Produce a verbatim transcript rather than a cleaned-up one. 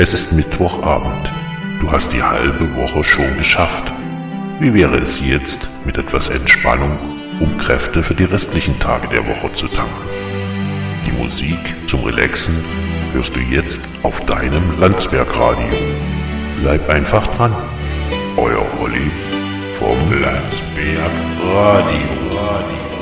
Es ist Mittwochabend. Du hast die halbe Woche schon geschafft. Wie wäre es jetzt mit etwas Entspannung, um Kräfte für die restlichen Tage der Woche zu tanken? Die Musik zum Relaxen hörst du jetzt auf deinem Landsbergradio. Bleib einfach dran. Euer Olli vom Landsbergradio.